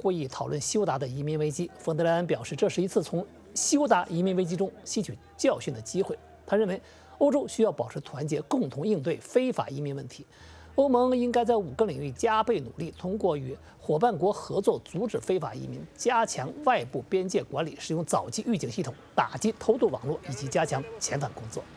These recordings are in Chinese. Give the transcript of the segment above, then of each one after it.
会议讨论休达的移民危机。冯德莱恩表示，这是一次从休达移民危机中吸取教训的机会。他认为，欧洲需要保持团结，共同应对非法移民问题。欧盟应该在5个领域加倍努力，通过与伙伴国合作阻止非法移民，加强外部边界管理，使用早期预警系统打击偷渡网络，以及加强遣返工作。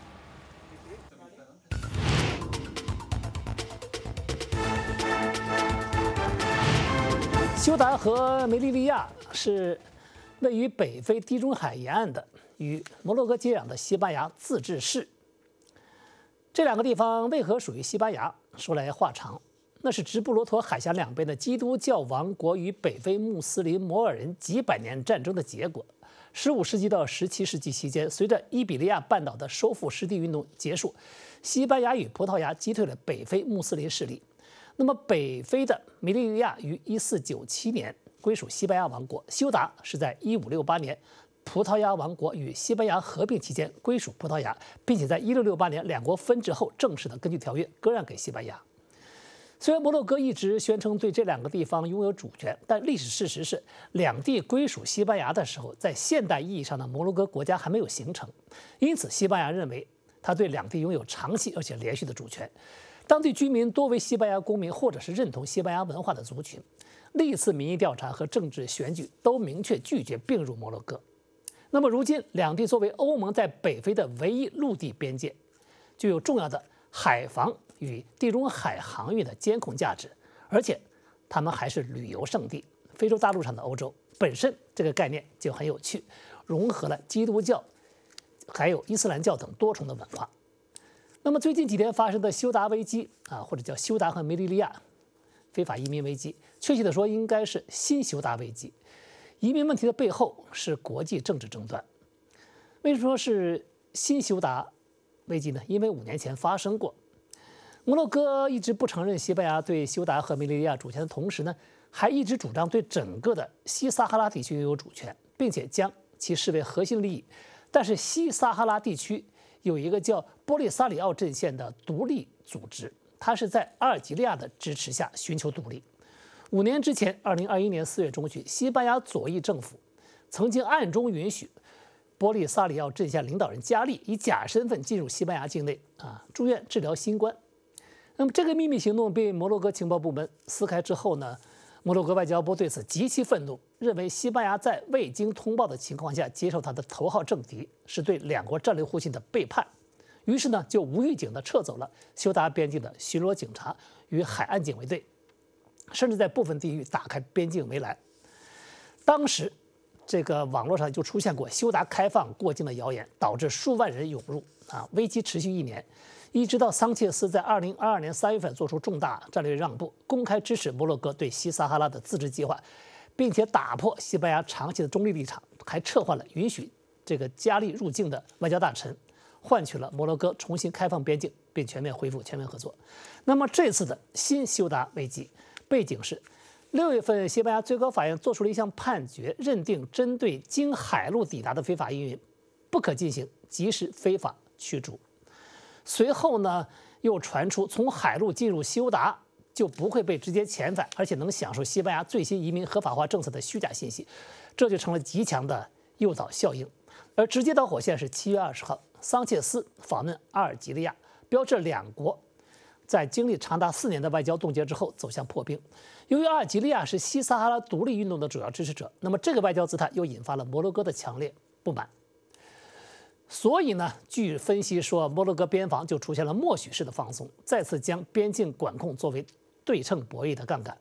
休达和梅利利亚是位于北非地中海沿岸的与摩洛哥接壤的西班牙自治市。这两个地方为何属于西班牙？说来话长，那是直布罗陀海峡两边的基督教王国与北非穆斯林摩尔人几百年战争的结果。15世纪到17世纪期间，随着伊比利亚半岛的收复失地运动结束，西班牙与葡萄牙击退了北非穆斯林势力。那么，北非的梅利利亚于1497年归属西班牙王国，休达是在1568年葡萄牙王国与西班牙合并期间归属葡萄牙，并且在1668年两国分治后正式的根据条约割让给西班牙。虽然摩洛哥一直宣称对这两个地方拥有主权，但历史事实是，两地归属西班牙的时候，在现代意义上的摩洛哥国家还没有形成，因此西班牙认为他对两地拥有长期而且连续的主权。当地居民多为西班牙公民或者是认同西班牙文化的族群。历次民意调查和政治选举都明确拒绝并入摩洛哥。那么如今，两地作为欧盟在北非的唯一陆地边界，具有重要的海防与地中海航运的监控价值，而且他们还是旅游胜地。非洲大陆上的欧洲本身这个概念就很有趣，融合了基督教还有伊斯兰教等多重的文化。那么最近几天发生的休达危机或者叫休达和梅利利亚非法移民危机，确切的说应该是新休达危机。移民问题的背后是国际政治争端。为什么说是新休达危机呢？因为5年前发生过。摩洛哥一直不承认西班牙对休达和梅利利亚主权的同时呢，还一直主张对整个的西撒哈拉地区拥有主权，并且将其视为核心利益。但是西撒哈拉地区有一个叫波利萨里奥阵线的独立组织，它是在阿尔及利亚的支持下寻求独立。5年之前，2021年4月中旬，西班牙左翼政府曾经暗中允许波利萨里奥阵线领导人加利以假身份进入西班牙境内住院治疗新冠。那么这个秘密行动被摩洛哥情报部门撕开之后呢，摩洛哥外交部对此极其愤怒，认为西班牙在未经通报的情况下接受他的头号政敌，是对两国战略互信的背叛。于是呢，就无预警地撤走了休达边境的巡逻警察与海岸警卫队，甚至在部分地域打开边境围栏。当时，这个网络上就出现过休达开放过境的谣言，导致数万人涌入危机持续1年，一直到桑切斯在2022年3月份做出重大战略让步，公开支持摩洛哥对西撒哈拉的自治计划，并且打破西班牙长期的中立立场，还撤换了允许这个加利入境的外交大臣，换取了摩洛哥重新开放边境，并全面恢复全面合作。那么这次的新休达危机背景是，6月份西班牙最高法院作出了一项判决，认定针对经海路抵达的非法移民不可进行即时非法驱逐。随后呢，又传出从海路进入休达就不会被直接遣返，而且能享受西班牙最新移民合法化政策的虚假信息，这就成了极强的诱导效应。而直接导火线是7月20号，桑切斯访问阿尔及利亚，标志两国在经历长达4年的外交冻结之后走向破冰。由于阿尔及利亚是西撒哈拉独立运动的主要支持者，那么这个外交姿态又引发了摩洛哥的强烈不满。所以呢，据分析说，摩洛哥边防就出现了默许式的放松，再次将边境管控作为对称博弈的杠杆。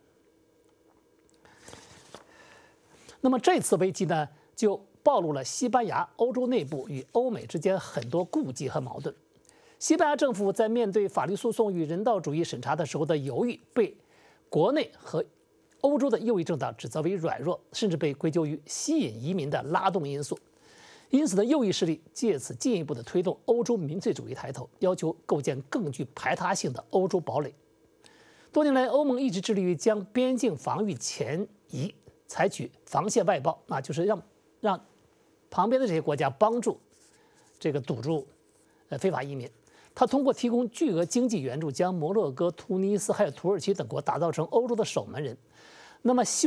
那么这次危机呢，就暴露了西班牙欧洲内部与欧美之间很多顾忌和矛盾。西班牙政府在面对法律诉讼与人道主义审查的时候的犹豫，被国内和欧洲的右翼政党指责为软弱，甚至被归咎于吸引移民的拉动因素。因此呢，右翼势力借此进一步的推动欧洲民粹主义抬头，要求构建更具排他性的欧洲堡垒。多年来，欧盟一直致力于将边境防御前移，采取防线外包，就是让旁边的这些国家帮助这个堵住非法移民。他通过提供巨额经济援助，将摩洛哥、突尼斯还有土耳其等国打造成欧洲的守门人。那么